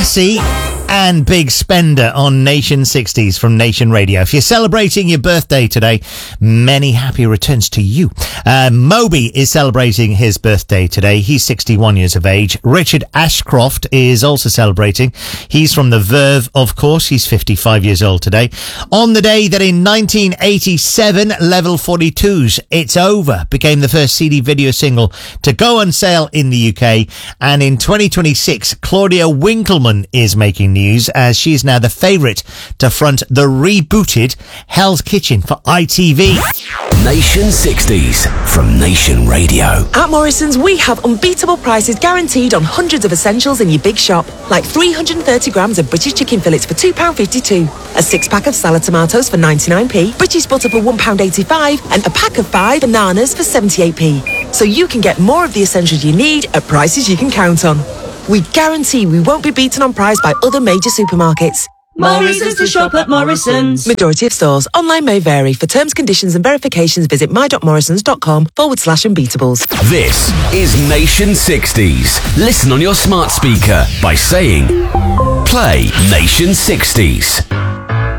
Lassie and Big Spender on Nation 60s from Nation Radio. If you're celebrating your birthday today, many happy returns to you. Moby is celebrating his birthday today. He's 61 years of age. Richard Ashcroft is also celebrating. He's from the Verve, of course. He's 55 years old today. On the day that in 1987, Level 42's It's Over became the first CD video single to go on sale in the UK. And in 2026, Claudia Winkleman is making news as she's now the favourite to front the rebooted Hell's Kitchen for ITV. Nation 60s from Nation Radio. At Morrison's, we have unbeatable prices guaranteed on hundreds of essentials in your big shop, like 330 grams of British chicken fillets for £2.52, a 6-pack of salad tomatoes for 99p, British butter for £1.85, and a pack of 5 bananas for 78p. So you can get more of the essentials you need at prices you can count on. We guarantee we won't be beaten on price by other major supermarkets. More reasons to shop at Morrison's. Majority of stores. Online may vary. For terms, conditions and verifications, visit my.morrisons.com/unbeatables. This is Nation 60s. Listen on your smart speaker by saying, play Nation 60s.